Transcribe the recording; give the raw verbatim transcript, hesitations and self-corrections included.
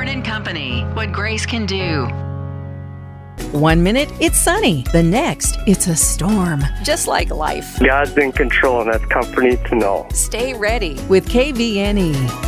Vern and Company, what grace can do. One minute, it's sunny. The next, it's a storm. Just like life. God's in control, and that's comforting to know. Stay ready with K V N E.